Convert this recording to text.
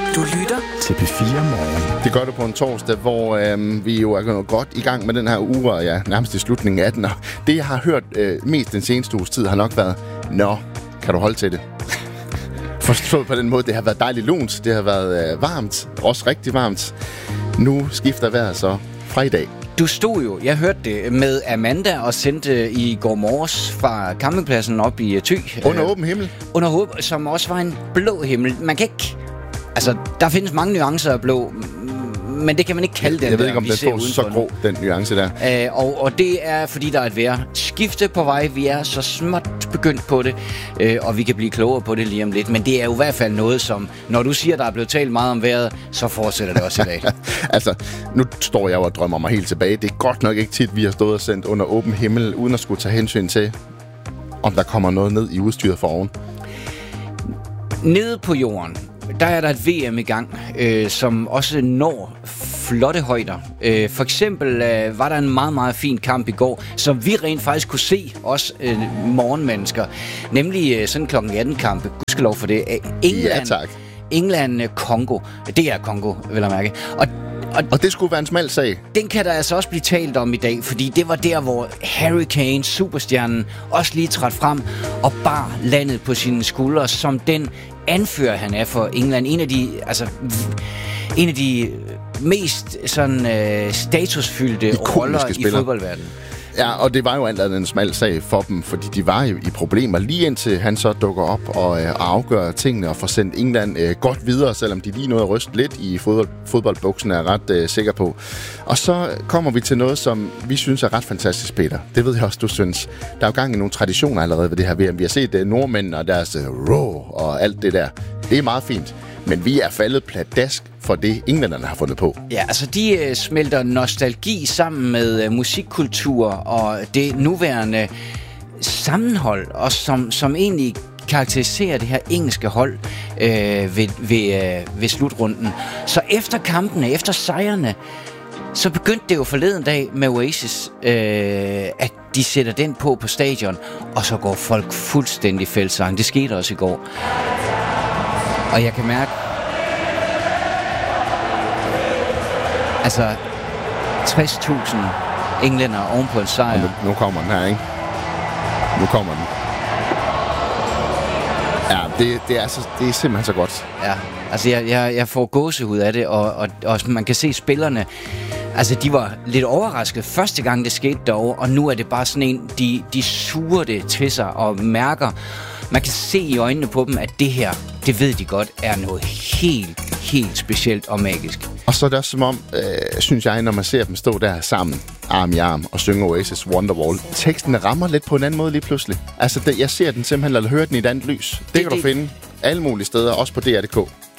Du lytter til P4 Morgen. Det gør det på en torsdag, hvor vi jo er gået godt i gang med den her uge, og ja, nærmest i slutningen af den. Og det, jeg har hørt mest den seneste uges tid, har nok været, nå, kan du holde til det? Forstået på den måde, det har været dejligt lunt, det har været varmt, også rigtig varmt. Nu skifter vejret så fra i dag. Du stod jo, jeg hørte det, med Amanda og sendte i går morges fra campingpladsen op i Thy. Under åben himmel. Som også var en blå himmel. Man kan ikke... Altså, der findes mange nuancer af blå, men det kan man ikke kalde den. Jeg ved ikke, om den får så grå, den nuance der. Og det er, fordi der er et vejrskifte på vej. Vi er så småt begyndt på det, og vi kan blive klogere på det lige om lidt. Men det er jo i hvert fald noget, som, når du siger, der er blevet talt meget om vejret, så fortsætter det også i dag. Altså, nu står jeg og drømmer mig helt tilbage. Det er godt nok ikke tit, vi har stået og sendt under åben himmel, uden at skulle tage hensyn til, om der kommer noget ned i udstyret for oven. Nede på jorden, der er der et VM i gang, som også når flotte højder. For eksempel var der en meget, meget fin kamp i går, som vi rent faktisk kunne se, os morgenmennesker. Nemlig sådan klokken 18-kamp. Gudskelov for det. England-Kongo. Det er Kongo, vil jeg mærke. Og det skulle være en smal sag. Den kan der altså også blive talt om i dag, fordi det var der, hvor Harry Kane, superstjernen, også lige trådte frem og bar landet på sine skuldre, som den anfører, han er for England. En af de mest sådan statusfyldte roller i fodboldverdenen. Ja, og det var jo alt andet en smal sag for dem, fordi de var jo i problemer lige indtil han så dukker op og afgør tingene og får sendt England godt videre, selvom de lige nåede at ryste lidt i fodboldbuksen, er jeg ret sikker på. Og så kommer vi til noget, som vi synes er ret fantastisk, Peter. Det ved jeg også, du synes. Der er jo gang i nogle traditioner allerede ved det her VM. Vi har set nordmændene og deres raw og alt det der. Det er meget fint. Men vi er faldet pladask for det, englænderne har fundet på. Ja, altså de smelter nostalgi sammen med musikkultur og det nuværende sammenhold, og som egentlig karakteriserer det her engelske hold ved slutrunden. Så efter kampene, efter sejrene, så begyndte det jo forleden dag med Oasis, at de sætter den på stadion, og så går folk fuldstændig fællessang. Det skete også i går. Og jeg kan mærke, altså 60.000 englænder oven på en sejr. Nu kommer den her, ikke? Nu kommer den. Ja, det er simpelthen så godt. Ja, altså jeg får gåsehud af det, og man kan se spillerne. Altså, de var lidt overrasket første gang, det skete derovre, og nu er det bare sådan en, de suger det til sig og mærker. Man kan se i øjnene på dem, at det her, det ved de godt, er noget helt specielt og magisk. Og så er det også som om, synes jeg, når man ser dem stå der sammen, arm i arm, og synge Oasis Wonderwall, teksten rammer lidt på en anden måde lige pludselig. Altså, jeg ser den simpelthen, eller hører den i et andet lys. Det kan du finde alle mulige steder, også på DR.dk.